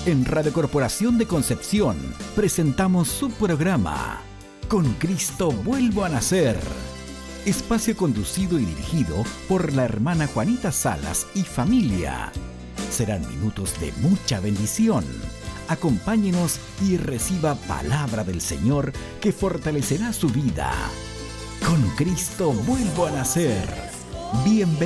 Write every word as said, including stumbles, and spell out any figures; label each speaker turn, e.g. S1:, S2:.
S1: En Radio Corporación de Concepción presentamos su programa Con Cristo vuelvo a nacer. Espacio conducido y dirigido por la hermana Juanita Salas y familia. Serán minutos de mucha bendición. Acompáñenos y reciba palabra del Señor que fortalecerá su vida. Con Cristo vuelvo a nacer. Bienvenido.